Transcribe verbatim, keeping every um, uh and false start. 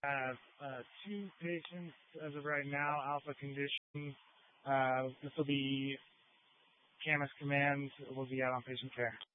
have uh, two patients as of right now, alpha condition. Uh, this will be Camus Command will be out on patient care.